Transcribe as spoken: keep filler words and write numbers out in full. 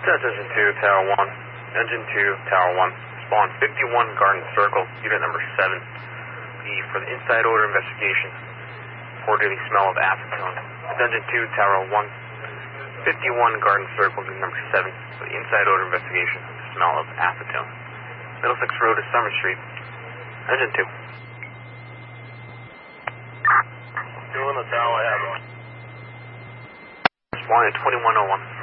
Engine two, Tower one. Engine two, Tower one. Spawn fifty-one Garden Circle, unit number seven. Leave for the inside odor investigation. Reported a smell of acetone. Engine two, Tower one. fifty-one Garden Circle, unit number seven. For the inside odor investigation. Smell of acetone. Middlesex Road to Summer Street. Engine two. Two in the tower, I have it. Spawn at twenty-one oh one.